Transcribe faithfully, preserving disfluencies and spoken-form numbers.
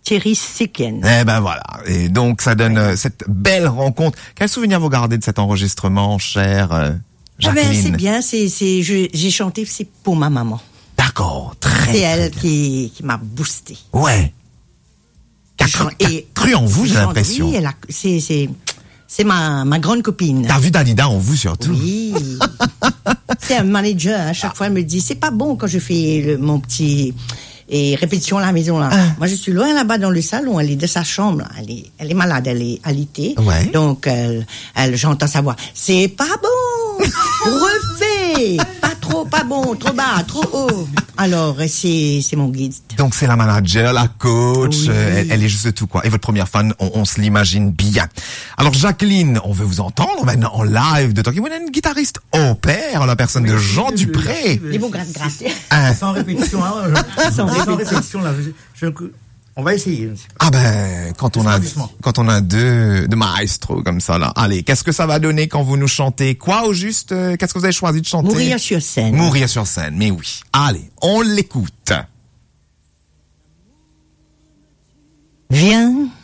Thierry Siken. Eh ben voilà. Et donc, ça donne euh, cette belle rencontre. Quel souvenir vous gardez de cet enregistrement, chère euh, Jacqueline? Ah ben, c'est bien, c'est, c'est, je, j'ai chanté, c'est pour ma maman. D'accord, très, C'est très elle bien. qui, qui m'a boosté. Ouais. Qui a Je cru, chante- qui a et- cru en vous, je j'ai chante- l'impression. Oui, elle a, c'est, c'est, c'est ma, ma grande copine. T'as vu Dalida en vous, surtout. Oui. C'est un manager, à chaque fois, elle me dit, c'est pas bon quand je fais le- mon petit, et répétition à la maison, là. Ah. Moi, je suis loin là-bas dans le salon, elle est de sa chambre, là. Elle est, elle est malade, elle est alitée. Ouais. Donc, elle, elle, j'entends sa voix. C'est pas bon! Refais! Pas trop, pas bon, trop bas, trop haut. Alors, c'est, c'est mon guide. Donc c'est la manager, la coach, Oui. euh, elle, elle est juste tout quoi. Et votre première fan, on, on se l'imagine bien. Alors Jacqueline, on veut vous entendre maintenant en live de Talking With une guitariste au pair, la personne de Jean Dupré. Les beaux gratte gratte. Hein. Sans répétition, hein, je- Sans sans répétition. répétition, là. Je- je- on va essayer. Ah ben quand on a Doucement. quand on a deux de maestros comme ça là. Allez, qu'est-ce que ça va donner quand vous nous chantez quoi au juste euh, qu'est-ce que vous avez choisi de chanter? Mourir sur scène. Mourir sur scène. Mais oui. Allez, on l'écoute. Viens